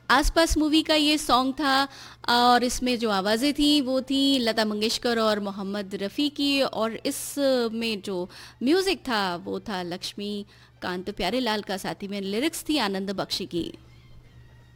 आसपास मूवी का ये सॉन्ग था और इसमें जो आवाज़ें थी वो थी लता मंगेशकर और मोहम्मद रफ़ी की, और इस में जो म्यूज़िक था वो था लक्ष्मी कांत प्यारेलाल का, साथ ही में लिरिक्स थी आनंद बख्शी की।